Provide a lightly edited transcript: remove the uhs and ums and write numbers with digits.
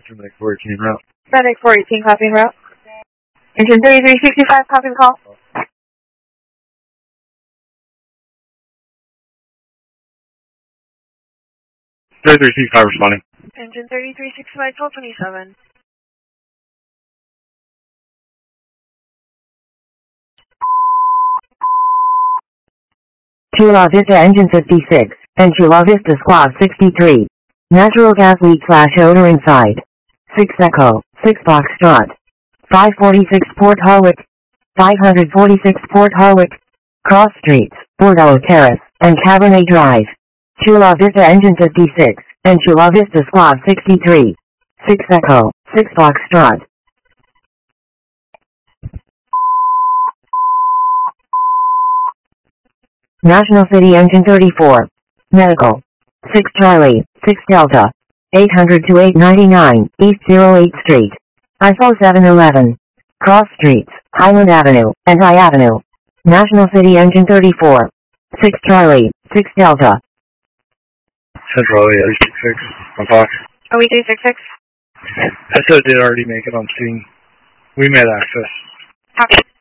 Medic 418 route. Medic 418 copying route. Engine 3365 copying call. 3365 responding. Engine 3365 1227. Chula Vista Engine 56, and Chula Vista Squad 63. Natural gas leak / odor inside. 6 Echo, 6 Foxtrot. 546 Port Harwick. 546 Port Harwick. Cross Streets, Bordeaux Terrace, and Cabernet Drive. Chula Vista Engine 56, and Chula Vista Squad 63. 6 Echo, 6 Foxtrot. National City Engine 34. Medical. 6 Charlie, 6 Delta. 800 to 899, East 08th Street. ISO 711. Cross Streets, Highland Avenue, and High Avenue. National City Engine 34. 6 Charlie, 6 Delta. Central 866 on Fox. OE 366. SO did already make it on scene. We made access. Copy.